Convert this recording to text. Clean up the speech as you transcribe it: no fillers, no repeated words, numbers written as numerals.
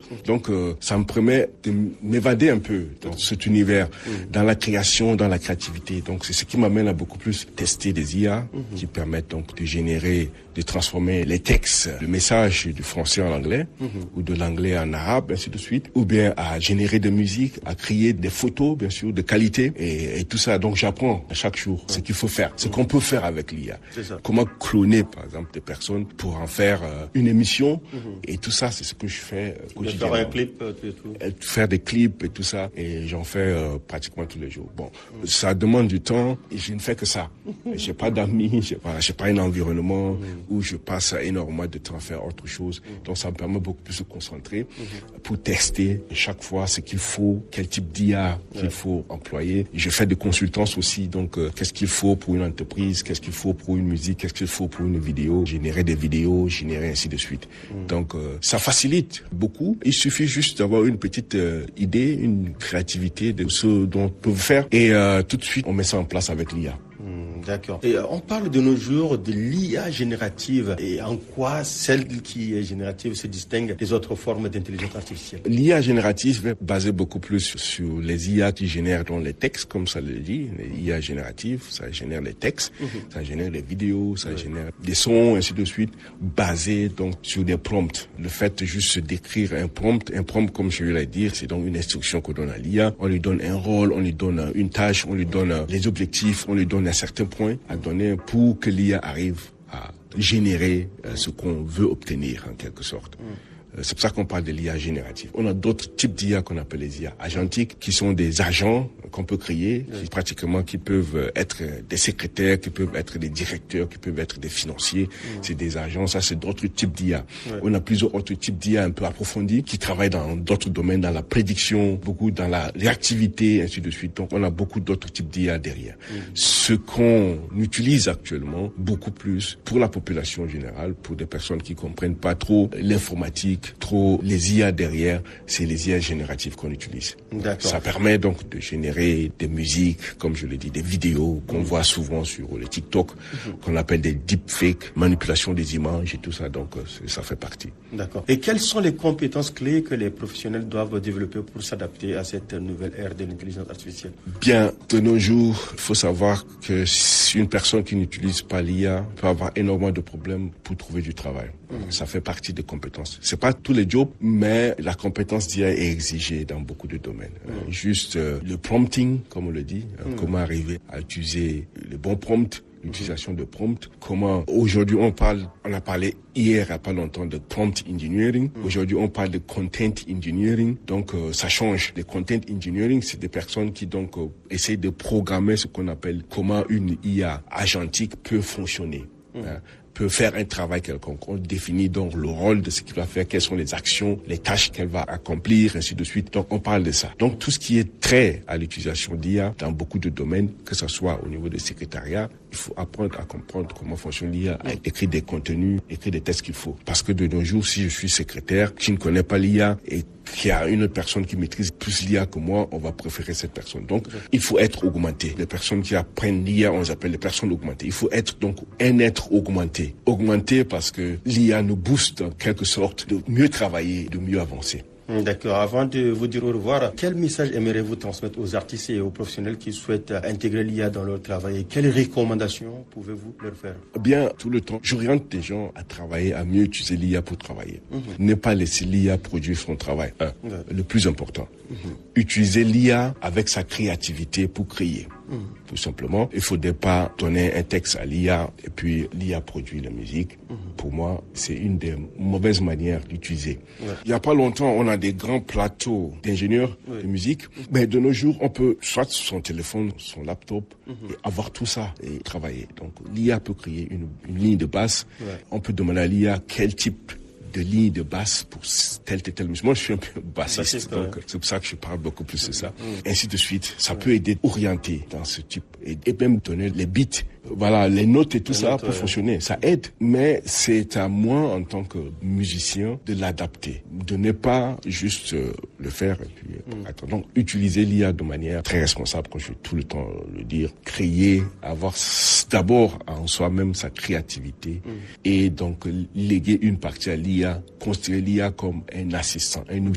Donc, ça me permet de m'évader un peu dans cet univers, dans la création, dans la créativité. Donc, c'est ce qui m'amène à beaucoup plus tester des IA qui permettent donc de générer, de transformer les textes, le message du français en anglais ou de l'anglais en arabe, ainsi de suite, ou bien à générer de musique, à créer des photos, bien sûr, de qualité et tout ça. Donc, j'apprends à chaque jour ce qu'il faut faire, ce qu'on peut faire avec l'IA. Comment cloner, par exemple, des personnes pour en faire une émission et tout ça, c'est ce que je fais quotidiennement. Faire un clip et tout. Faire des clips et tout ça, et j'en fais pratiquement tous les jours. Bon, ça demande du temps et je ne fais que ça. J'ai pas d'amis, j'ai pas un environnement où je passe énormément de temps à faire autre chose. Donc ça me permet beaucoup plus de se concentrer pour tester chaque fois ce qu'il faut, quel type d'IA qu'il faut employer. Je fais des consultances aussi, donc qu'est-ce qu'il faut pour une entreprise, qu'est-ce qu'il faut pour une musique, qu'est-ce qu'il faut pour une vidéo, générer des vidéos, générer ainsi de suite. Donc ça facilite beaucoup. Il suffit juste d'avoir une petite idée, une créativité de ce dont on peut faire et tout de suite on met ça en place avec l'IA. D'accord. Et on parle de nos jours de l'IA générative. Et en quoi celle qui est générative se distingue des autres formes d'intelligence artificielle? L'IA générative est basée beaucoup plus sur les IA qui génèrent dans les textes, comme ça le dit. Les IA génératives, ça génère les textes, ça génère les vidéos, ça génère des sons, ainsi de suite, basés donc sur des prompts. Le fait de juste d'écrire un prompt, comme je l'ai dit, c'est donc une instruction qu'on donne à l'IA. On lui donne un rôle, on lui donne une tâche, on lui donne les objectifs, on lui donne un certain point à donner pour que l'IA arrive à générer ce qu'on veut obtenir en quelque sorte. C'est pour ça qu'on parle de l'IA générative. On a d'autres types d'IA qu'on appelle les IA agentiques, qui sont des agents qu'on peut créer, qui peuvent être des secrétaires, qui peuvent être des directeurs, qui peuvent être des financiers. C'est des agents, ça c'est d'autres types d'IA. On a plusieurs autres types d'IA un peu approfondis, qui travaillent dans d'autres domaines, dans la prédiction, beaucoup dans la réactivité, ainsi de suite. Donc on a beaucoup d'autres types d'IA derrière. Ce qu'on utilise actuellement, beaucoup plus pour la population générale, pour des personnes qui comprennent pas trop l'informatique, trop les IA derrière, c'est les IA génératives qu'on utilise. Ça permet donc de générer des musiques, comme je l'ai dit, des vidéos qu'on voit souvent sur les TikTok, qu'on appelle des deepfakes, manipulation des images et tout ça, donc ça fait partie. D'accord. Et quelles sont les compétences clés que les professionnels doivent développer pour s'adapter à cette nouvelle ère de l'intelligence artificielle? Bien, de nos jours, il faut savoir que si une personne qui n'utilise pas l'IA peut avoir énormément de problèmes pour trouver du travail. Ça fait partie des compétences. C'est pas tous les jobs, mais la compétence d'IA est exigée dans beaucoup de domaines. Juste le prompting, comme on le dit, comment arriver à utiliser les bons prompts, l'utilisation de prompts. Comment aujourd'hui on a parlé hier il n'y a pas longtemps de prompt engineering. Aujourd'hui on parle de content engineering. Donc ça change. Le content engineering, c'est des personnes qui donc essayent de programmer ce qu'on appelle comment une IA agentique peut fonctionner. Peut faire un travail quelconque. On définit donc le rôle de ce qu'il va faire, quelles sont les actions, les tâches qu'elle va accomplir, ainsi de suite. Donc on parle de ça. Donc tout ce qui est trait à l'utilisation d'IA dans beaucoup de domaines, que ce soit au niveau du secrétariat, il faut apprendre à comprendre comment fonctionne l'IA, à écrire des contenus, écrire des textes qu'il faut. Parce que de nos jours, si je suis secrétaire, qui ne connaît pas l'IA et qu'il y a une personne qui maîtrise plus l'IA que moi, on va préférer cette personne. Donc, il faut être augmenté. Les personnes qui apprennent l'IA, on les appelle les personnes augmentées. Il faut être donc un être augmenté. Augmenté parce que l'IA nous booste en quelque sorte de mieux travailler, de mieux avancer. D'accord. Avant de vous dire au revoir, quel message aimeriez-vous transmettre aux artistes et aux professionnels qui souhaitent intégrer l'IA dans leur travail? Quelles recommandations pouvez-vous leur faire? Bien, tout le temps, j'oriente des gens à travailler, à mieux utiliser l'IA pour travailler. Ne pas laisser l'IA produire son travail. Le plus important. Utiliser l'IA avec sa créativité pour créer. Tout simplement, il ne faudrait pas donner un texte à l'IA et puis l'IA produit la musique. Pour moi, c'est une des mauvaises manières d'utiliser. Il n'y a pas longtemps, on a des grands plateaux d'ingénieurs de musique, mais de nos jours, on peut soit sur son téléphone, son laptop, et avoir tout ça et travailler. Donc l'IA peut créer une ligne de basse. On peut demander à l'IA quel type de ligne de basse pour tel musique. Moi, je suis un peu bassiste, donc c'est pour ça que je parle beaucoup plus de ça. Ainsi de suite. Ça peut aider à orienter dans ce type et même donner les beats, voilà, les notes et tout ça pour fonctionner. Ça aide, mais c'est à moi en tant que musicien de l'adapter, de ne pas juste le faire et puis attendre. Donc, utiliser l'IA de manière très responsable, comme je vais tout le temps le dire, créer, avoir d'abord en soi-même sa créativité et donc léguer une partie à l'IA, considérer l'IA comme un assistant, un outil